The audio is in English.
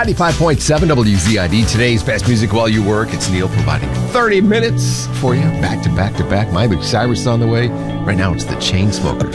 95.7 WZID, today's best music while you work. It's Neil providing 30 minutes for you, back to back to back. Miley Cyrus on the way. Right now, it's the Chainsmokers.